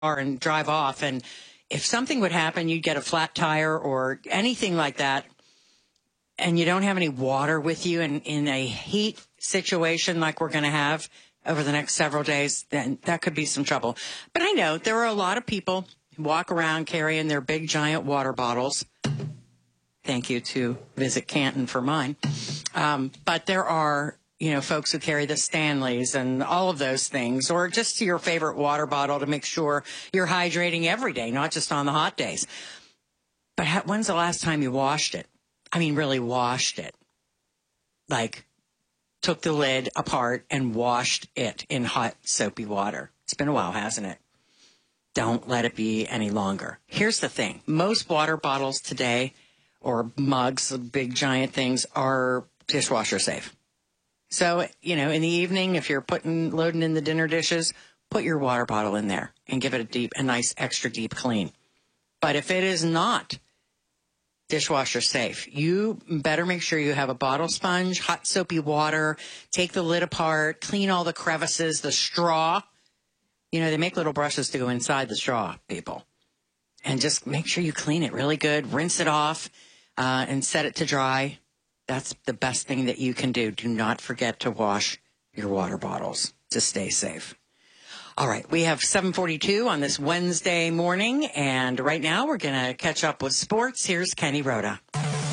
car and drive off. And if something would happen, you'd get a flat tire or anything like that, and you don't have any water with you in a heat situation like we're going to have over the next several days, then that could be some trouble. But I know there are a lot of people who walk around carrying their big, giant water bottles. Thank you to Visit Canton for mine. But there are, folks who carry the Stanleys and all of those things, or just your favorite water bottle to make sure you're hydrating every day, not just on the hot days. But when's the last time you washed it? I mean, really washed it. Like, took the lid apart and washed it in hot, soapy water. It's been a while, hasn't it? Don't let it be any longer. Here's the thing. Most water bottles today, or mugs, big giant things, are dishwasher safe. So, in the evening, if you're loading in the dinner dishes, put your water bottle in there and give it a nice, extra deep clean. But if it is not dishwasher safe, you better make sure you have a bottle sponge, hot soapy water, take the lid apart, clean all the crevices, the straw. They make little brushes to go inside the straw, people. And just make sure you clean it really good, rinse it off, and set it to dry. That's the best thing that you can do. Do not forget to wash your water bottles to stay safe. All right, we have 7:42 on this Wednesday morning, and right now we're going to catch up with sports. Here's Kenny Rhoda.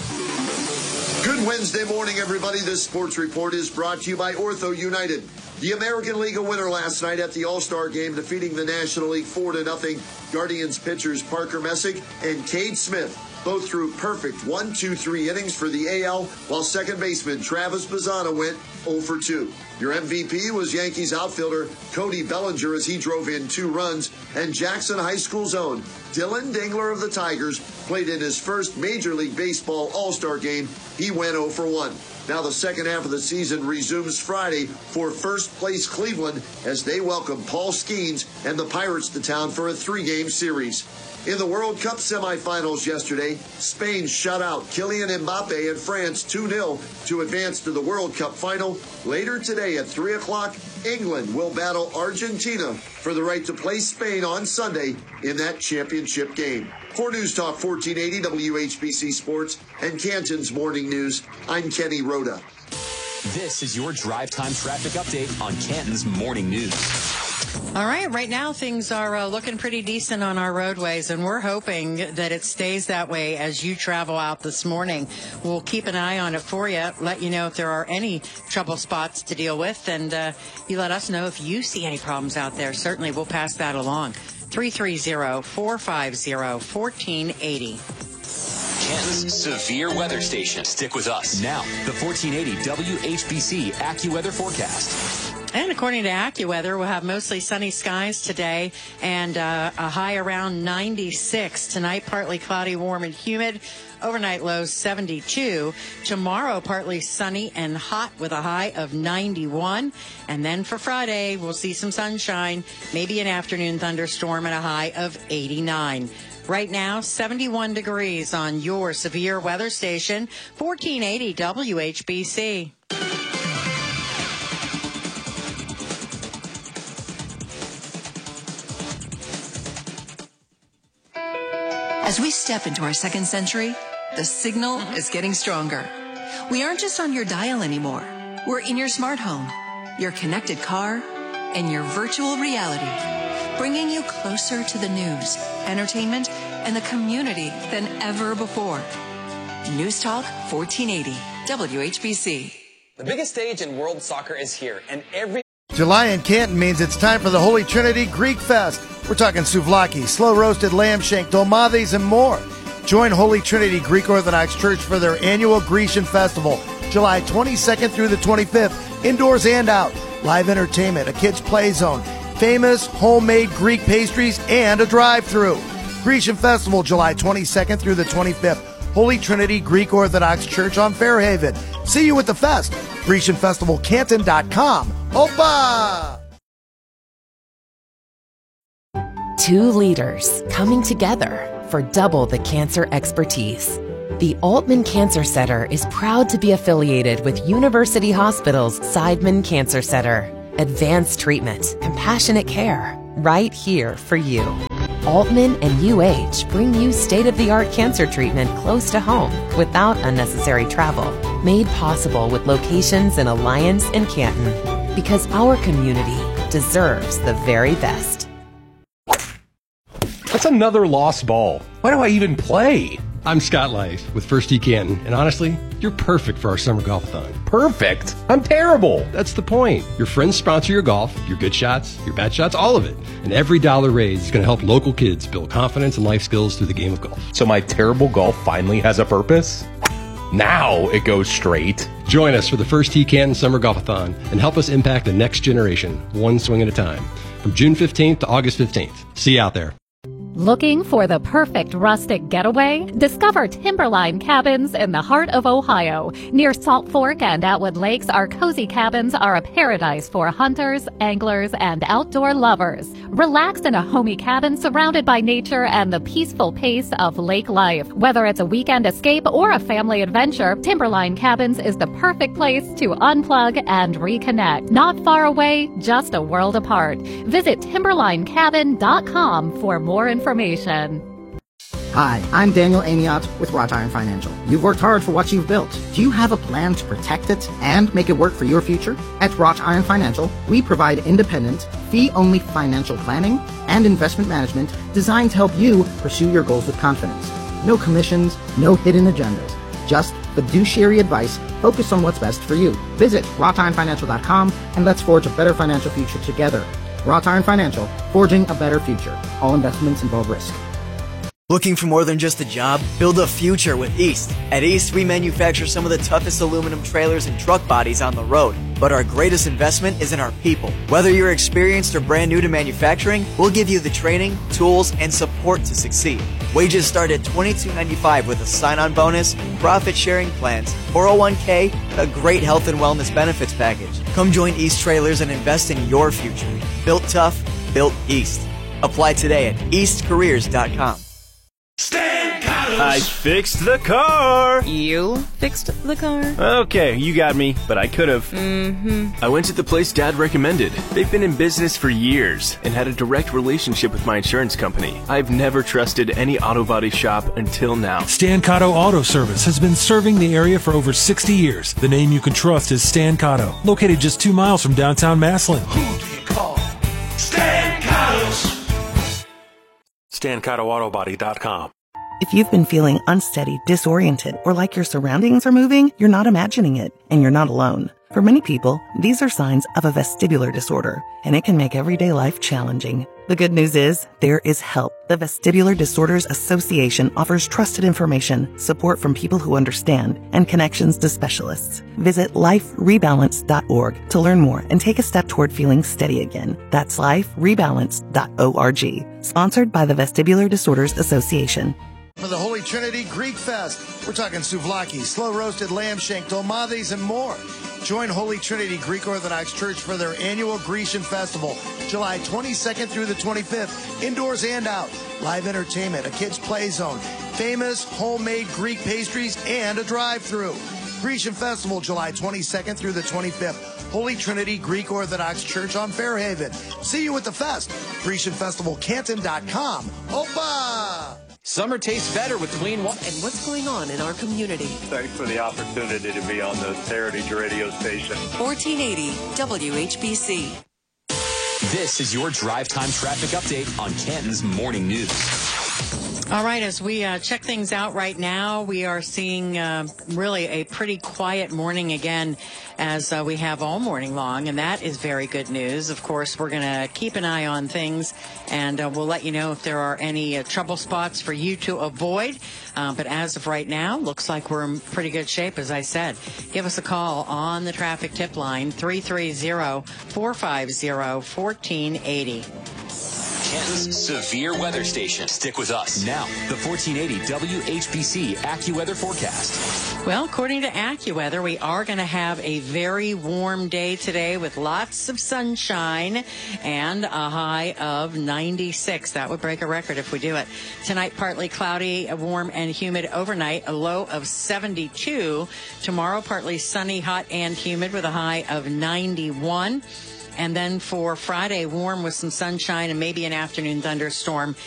Good Wednesday morning, everybody. This sports report is brought to you by Ortho United. The American League a winner last night at the All-Star Game, defeating the National League 4-0. Guardians pitchers Parker Messick and Cade Smith both threw perfect 1-2-3 innings for the AL, while second baseman Travis Bazzana went 0 for 2. Your MVP was Yankees outfielder Cody Bellinger as he drove in 2 runs, and Jackson High School's own Dylan Dingler of the Tigers played in his first Major League Baseball All-Star Game. He went 0 for 1. Now the second half of the season resumes Friday for first place Cleveland as they welcome Paul Skeens and the Pirates to town for a 3-game series. In the World Cup semifinals yesterday, Spain shut out Kylian Mbappe and France 2-0 to advance to the World Cup final. Later today at 3 o'clock, England will battle Argentina for the right to play Spain on Sunday in that championship game. For News Talk 1480 WHBC Sports and Canton's Morning News, I'm Kenny Rhoda. This is your drive time traffic update on Canton's Morning News. All right now things are looking pretty decent on our roadways, and we're hoping that it stays that way as you travel out this morning. We'll keep an eye on it for you, let you know if there are any trouble spots to deal with, and you let us know if you see any problems out there. Certainly we'll pass that along. 330-450-1480. Canton's severe weather station. Stick with us. Now, the 1480 WHBC AccuWeather forecast. And according to AccuWeather, we'll have mostly sunny skies today and a high around 96. Tonight, partly cloudy, warm, and humid. Overnight lows 72. Tomorrow, partly sunny and hot with a high of 91. And then for Friday, we'll see some sunshine, maybe an afternoon thunderstorm and a high of 89. Right now, 71 degrees on your severe weather station, 1480 WHBC. As we step into our second century, the signal is getting stronger. We aren't just on your dial anymore. We're in your smart home, your connected car, and your virtual reality, bringing you closer to the news, entertainment, and the community than ever before. News Talk 1480, WHBC. The biggest stage in world soccer is here, and every July in Canton means it's time for the Holy Trinity Greek Fest. We're talking souvlaki, slow-roasted lamb shank, dolmades, and more. Join Holy Trinity Greek Orthodox Church for their annual Grecian Festival, July 22nd through the 25th, indoors and out. Live entertainment, a kids' play zone, famous homemade Greek pastries, and a drive-thru. Grecian Festival, July 22nd through the 25th. Holy Trinity Greek Orthodox Church on Fairhaven. See you at the fest. GrecianFestivalCanton.com. Opa! Two leaders coming together for double the cancer expertise. The Altman Cancer Center is proud to be affiliated with University Hospital's Seidman Cancer Center. Advanced treatment, compassionate care, right here for you. Altman and UH bring you state-of-the-art cancer treatment close to home without unnecessary travel. Made possible with locations in Alliance and Canton. Because our community deserves the very best. That's another lost ball. Why do I even play? I'm Scott Life with First Tee Canton, and honestly, you're perfect for our summer golf-a-thon. Perfect? I'm terrible. That's the point. Your friends sponsor your golf, your good shots, your bad shots, all of it. And every dollar raised is going to help local kids build confidence and life skills through the game of golf. So my terrible golf finally has a purpose? Now it goes straight. Join us for the First Tee Canton Summer Golf-a-thon and help us impact the next generation, one swing at a time. From June 15th to August 15th. See you out there. Looking for the perfect rustic getaway? Discover Timberline Cabins in the heart of Ohio. Near Salt Fork and Atwood Lakes, our cozy cabins are a paradise for hunters, anglers, and outdoor lovers. Relax in a homey cabin surrounded by nature and the peaceful pace of lake life. Whether it's a weekend escape or a family adventure, Timberline Cabins is the perfect place to unplug and reconnect. Not far away, just a world apart. Visit timberlinecabin.com for more information. Hi, I'm Daniel Amiot with Wrought Iron Financial. You've worked hard for what you've built. Do you have a plan to protect it and make it work for your future? At Wrought Iron Financial, we provide independent, fee-only financial planning and investment management designed to help you pursue your goals with confidence. No commissions, no hidden agendas. Just fiduciary advice focused on what's best for you. Visit wroughtironfinancial.com and let's forge a better financial future together. Wrought Iron Financial, forging a better future. All investments involve risk. Looking for more than just a job? Build a future with East. At East, we manufacture some of the toughest aluminum trailers and truck bodies on the road. But our greatest investment is in our people. Whether you're experienced or brand new to manufacturing, we'll give you the training, tools, and support to succeed. Wages start at $22.95 with a sign-on bonus, profit-sharing plans, 401k, and a great health and wellness benefits package. Come join East Trailers and invest in your future. Built tough, built East. Apply today at eastcareers.com. Stan Carlos. I fixed the car. You fixed the car? Okay, you got me, but I could have. I went to the place Dad recommended. They've been in business for years and had a direct relationship with my insurance company. I've never trusted any auto body shop until now. Stan Cotto Auto Service has been serving the area for over 60 years. The name you can trust is Stan Cotto, located just 2 miles from downtown Massillon. Who do you call? Stan Cotto's. StanCottoAutobody.com. If you've been feeling unsteady, disoriented, or like your surroundings are moving, you're not imagining it, and you're not alone. For many people, these are signs of a vestibular disorder, and it can make everyday life challenging. The good news is, there is help. The Vestibular Disorders Association offers trusted information, support from people who understand, and connections to specialists. Visit liferebalance.org to learn more and take a step toward feeling steady again. That's liferebalance.org. Sponsored by the Vestibular Disorders Association. For the Holy Trinity Greek Fest, we're talking souvlaki, slow-roasted lamb shank, dolmades, and more. Join Holy Trinity Greek Orthodox Church for their annual Grecian Festival, July 22nd through the 25th, indoors and out. Live entertainment, a kids' play zone, famous homemade Greek pastries, and a drive-through. Grecian Festival, July 22nd through the 25th. Holy Trinity Greek Orthodox Church on Fairhaven. See you at the fest. GrecianFestivalCanton.com. Opa! Summer tastes better with clean water. And what's going on in our community? Thanks for the opportunity to be on the Heritage Radio Station. 1480 WHBC. This is your drive time traffic update on Canton's Morning News. All right, as we check things out right now, we are seeing really a pretty quiet morning again, as we have all morning long, and that is very good news. Of course, we're going to keep an eye on things, and we'll let you know if there are any trouble spots for you to avoid. But as of right now, looks like we're in pretty good shape, as I said. Give us a call on the traffic tip line, 330-450-1480. Canton's severe weather station. Stick with us. Now, the 1480 WHBC AccuWeather forecast. Well, according to AccuWeather, we are going to have a very warm day today with lots of sunshine and a high of 96. That would break a record if we do it. Tonight, partly cloudy, warm and humid overnight, a low of 72. Tomorrow, partly sunny, hot and humid with a high of 91. And then for Friday, warm with some sunshine and maybe an afternoon thunderstorm.